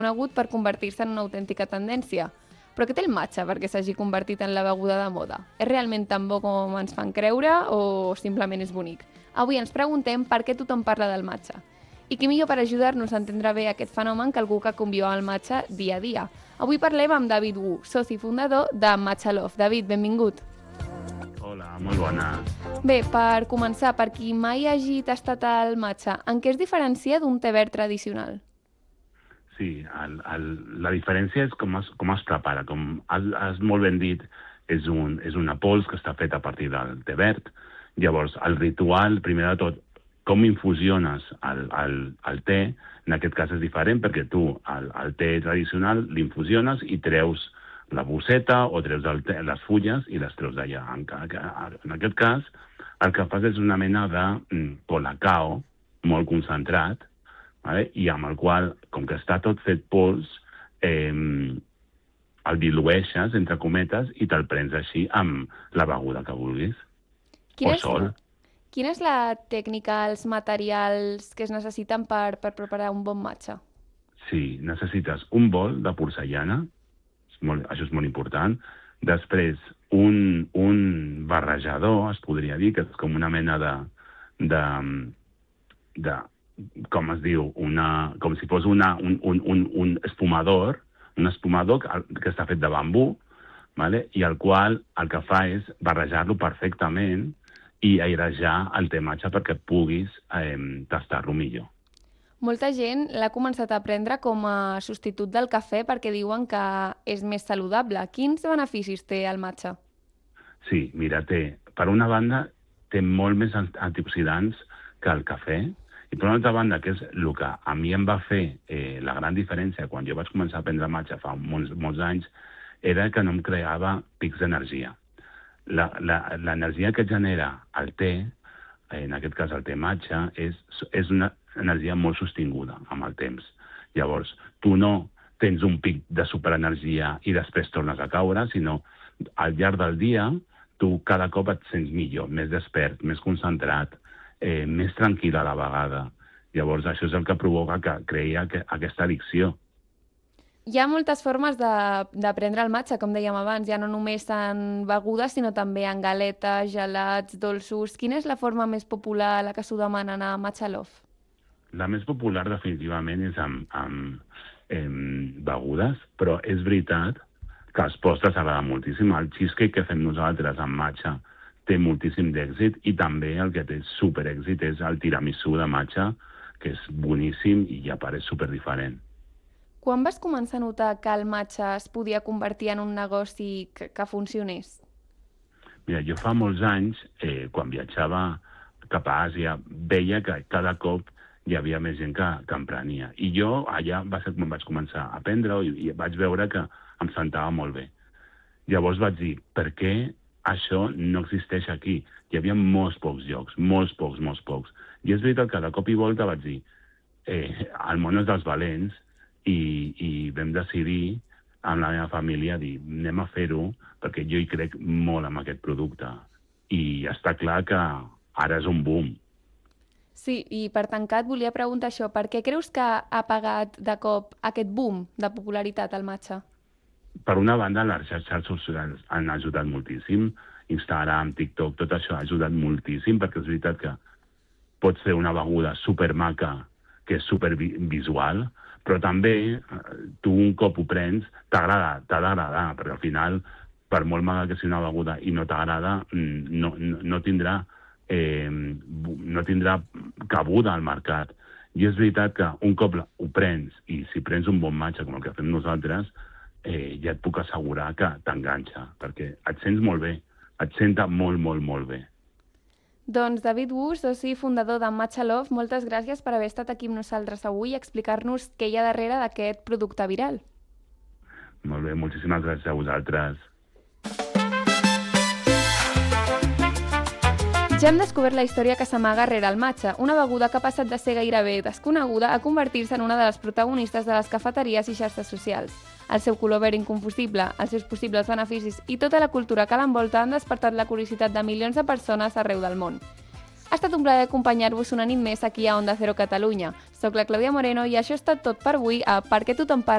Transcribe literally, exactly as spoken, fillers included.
conegut per convertir-se en una autèntica tendència. Però què té el matxa perquè s'hagi convertit en la beguda de moda? És realment tan bo com ens fan creure o simplement és bonic? Avui ens preguntem per què tothom parla del matxa. I qui millor per ajudar-nos a entendre bé aquest fenomen que algú que conviu amb el matxa dia a dia. Avui parlem amb David Wu, soci fundador de Matcha Love. David, benvingut. Hola, molt bona. Bé, per començar, per qui mai hagi tastat el matxa, en què es diferencia d'un te verd tradicional? Sí, el, el, la diferència és com es, com es prepara. Com has, has molt ben dit, és, un, és una pols que està feta a partir del te verd. Llavors, el ritual, primer de tot, com infusiones el, el, el te, en aquest cas és diferent perquè tu el, el te tradicional l'infusiones i treus la bosseta o treus el te, les fulles i les treus d'allà. En, en aquest cas, el que fas és una mena de mm, colacao molt concentrat, vale? I amb el qual, com que està tot fet pols, eh, el dilueixes, entre cometes, i te'l prens així amb la beguda que vulguis. Quina o és, sol. Quina és la tècnica, els materials que es necessiten per, per preparar un bon matxa? Sí, necessites un bol de porcellana, molt, això és molt important. Després, un, un barrejador, es podria dir, que és com una mena de, de, de com es diu, una, com si fos una, un, un, un, un espumador, un espumador que, que està fet de bambú, vale? I el qual el que fa és barrejar-lo perfectament i airejar el te matxa perquè puguis eh, tastar-lo millor. Molta gent l'ha començat a prendre com a substitut del cafè perquè diuen que és més saludable. Quins beneficis té el matxa? Sí, mira, té, per una banda, té molt més antioxidants que el cafè, i per una altra banda, que és el que a mi em va fer eh, la gran diferència quan jo vaig començar a prendre matxa fa molts, molts anys, era que no em creava pics d'energia. L'energia que genera el te, en aquest cas el te matxa, és, és una energia molt sostinguda amb el temps. Llavors, tu no tens un pic de superenergia i després tornes a caure, sinó al llarg del dia tu cada cop et sents millor, més despert, més concentrat, eh, més tranquil a la vegada. Llavors, això és el que provoca que creï aquesta addicció. Hi ha moltes formes de, de prendre el matxa, com dèiem abans, ja no només en begudes, sinó també en galetes, gelats, dolços. Quina és la forma més popular, la que s'ho demanen a Matcha Love? La més popular definitivament és amb, amb eh, begudes, però és veritat que els postres agraden moltíssim. El cheesecake que fem nosaltres amb matxa té moltíssim d'èxit i també el que té super èxit és el tiramisú de matxa, que és boníssim i a part és super diferent. Quan vas començar a notar que el matxa es podia convertir en un negoci que, que funcionés? Mira, jo fa molts anys, eh, quan viatjava cap a Àsia, veia que cada cop hi havia més gent que, que em prenia. I jo allà va ser quan vaig començar a aprendre-ho i, i vaig veure que em sentava molt bé. Llavors vaig dir, per què això no existeix aquí? Hi havia molts pocs llocs, molts pocs, molts pocs. I és veritat que de cop i volta vaig dir, eh, el món és dels valents, i, i vam decidir amb la meva família dir, anem a fer-ho perquè jo hi crec molt en aquest producte. I està clar que ara és un boom. Sí, i per tancar et volia preguntar això, per què creus que ha pagat de cop aquest boom de popularitat al matxa? Per una banda, les xarxes socials han ajudat moltíssim, Instagram, TikTok, tot això ha ajudat moltíssim, perquè és veritat que pots fer una beguda supermaca, que és supervisual, però també tu un cop ho prens, t'agrada, t'ha d'agradar, perquè al final, per molt maca que sigui una beguda i no t'agrada, no, no, no tindrà eh, no tindrà cabuda al mercat. I és veritat que un cop ho prens, i si prens un bon matxa com el que fem nosaltres, eh, ja et puc assegurar que t'enganxa, perquè et sents molt bé, et senta molt, molt, molt bé. Doncs David Wu, soci fundador de Matcha Love, moltes gràcies per haver estat aquí amb nosaltres avui i explicar-nos què hi ha darrere d'aquest producte viral. Molt bé, moltíssimes gràcies a vosaltres. Ja hem descobert la història que s'amaga rere el matxa, una beguda que ha passat de ser gairebé desconeguda a convertir-se en una de les protagonistes de les cafeteries i xarxes socials. El seu color verd inconfusible, els seus possibles beneficis i tota la cultura que l'envolta han despertat la curiositat de milions de persones arreu del món. Ha estat un plaer acompanyar-vos una nit més aquí a Onda Cero Catalunya. Soc la Clàudia Moreno i això ha estat tot per avui a Per què tothom parla